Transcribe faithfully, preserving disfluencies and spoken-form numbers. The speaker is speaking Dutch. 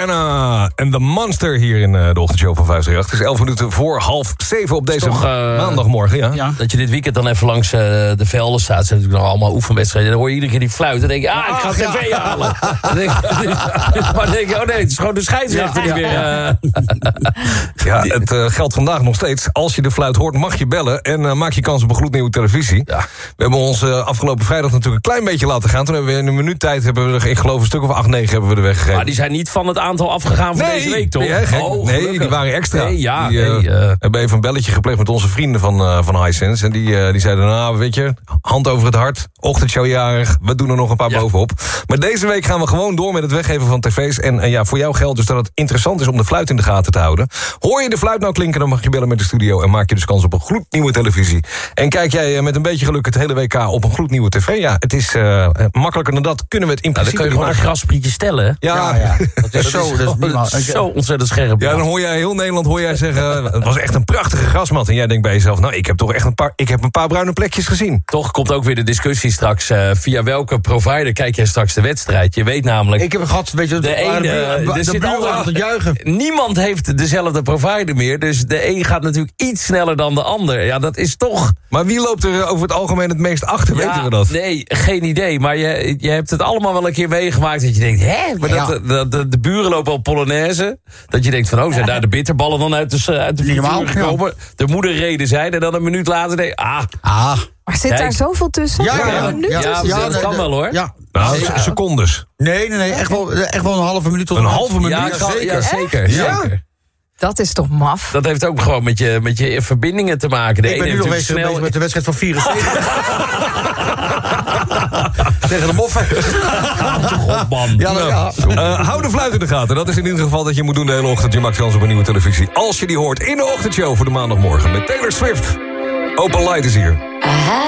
Rihanna en The Monster hier in uh, de ochtendshow van vijf drie acht. Het is elf minuten voor half zeven op deze toch, uh, maandagmorgen. Ja? Ja. Dat je dit weekend dan even langs uh, de velden staat. Er zijn natuurlijk nog allemaal oefenwedstrijden. Dan hoor je iedere keer die fluit. Dan denk je, ah, ik ga Ach, tv ja. halen. Dan denk je, maar dan denk je, oh nee, het is gewoon de scheidsrechter Ja, die ja, weer... Uh, Ja, het uh, geldt vandaag nog steeds. Als je de fluit hoort, mag je bellen. En uh, maak je kans op een gloednieuwe televisie. Ja. We hebben ons uh, afgelopen vrijdag natuurlijk een klein beetje laten gaan. Toen hebben we in een minuut tijd, hebben we er, ik geloof een stuk of acht, negen hebben we er weggegeven. maar die zijn niet van het aantal afgegaan voor nee, deze week, toch? ben jij gek? Oh, nee, gelukkig. die waren extra. Nee, ja, die uh, nee, uh, hebben even een belletje gepleegd met onze vrienden van, uh, van Hisense. En die, uh, die zeiden, nou weet je, hand over het hart. Ochtendshowjarig, we doen er nog een paar ja. bovenop. Maar deze week gaan we gewoon door met het weggeven van tv's. En uh, ja, voor jou geldt dus dat het interessant is om de fluit in de gaten te houden. Hoor je de fluit nou klinken, dan mag je bellen met de studio. En maak je dus kans op een gloednieuwe televisie. En kijk jij uh, met een beetje geluk het hele W K op een gloednieuwe tv. Ja, het is uh, makkelijker dan dat. Kunnen we het in nou, dan principe kun je gewoon een maken. grasprietje stellen. hè? Ja, Ja, ja. Dat is zo, dat is prima. zo ontzettend scherp. Ja, dan hoor jij heel Nederland hoor jij zeggen, het was echt een prachtige grasmat. En jij denkt bij jezelf, nou, ik heb toch echt een paar, ik heb een paar bruine plekjes gezien. Toch komt ook weer de discussie straks. Uh, via welke provider kijk jij straks de wedstrijd? Je weet namelijk... Ik heb een gehad, weet je, De ene, de, er de, de zit buren altijd- aan het juichen. Niemand heeft dezelfde provider meer. Dus de een gaat natuurlijk iets sneller dan de ander. Ja, dat is toch... Maar wie loopt er over het algemeen het meest achter, Ja, weten we dat? Nee, geen idee. Maar je, je hebt het allemaal wel een keer meegemaakt dat je denkt... hè, maar Ja. dat, dat, de, de buren lopen al Polonaise. Dat je denkt van, oh, zijn daar de bitterballen dan uit de, uit de Niet normaal, frituur gekomen? De moeder reden zijn en dan een minuut later denk je... ah, Ah, Maar zit Kijk. daar zoveel tussen? Ja, ja, Een minuut ja, tussen? dat nee, kan nee, wel, hoor. Ja. Nou, Nee, se- secondes. Nee, nee, nee, echt wel, echt wel een halve minuut tot Een halve minuut? ja, Ja, kan- zeker. ja, zeker. Ja. zeker. Dat is toch maf? Dat heeft ook gewoon met je, met je verbindingen te maken. De Ik ben ene nu nog heeft bezig, natuurlijk bezig met de wedstrijd van vierenzeventig. Tegen de moffen. God, man. Ja, nou, ja. Uh, hou de fluit in de gaten. Dat is in ieder geval dat je moet doen de hele ochtend. Je maakt kans op een nieuwe televisie. Als je die hoort in de ochtendshow voor de maandagmorgen. Met Taylor Swift. Open Light is hier.